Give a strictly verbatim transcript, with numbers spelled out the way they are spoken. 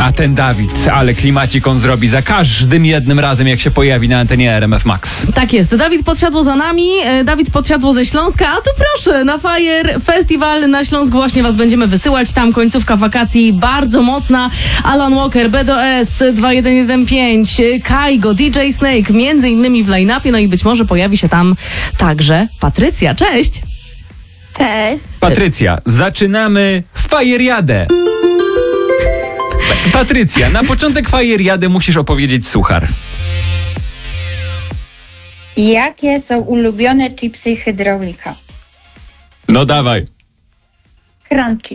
A ten Dawid, ale klimacik on zrobi za każdym jednym razem, jak się pojawi na antenie R M F Max. Tak jest. Dawid Podsiadło za nami, e, Dawid Podsiadło ze Śląska, a to proszę, na Fire Festival na Śląsk właśnie was będziemy wysyłać. Tam końcówka wakacji bardzo mocna. Alan Walker, B D S dwa jeden jeden pięć, Kaigo, D J Snake, między innymi w line-upie, no i być może pojawi się tam także Patrycja. Cześć! Cześć. Patrycja, zaczynamy Fajeriadę. Patrycja, na początek Fajeriady musisz opowiedzieć suchar. Jakie są ulubione chipsy hydraulika? No dawaj. Crunchy.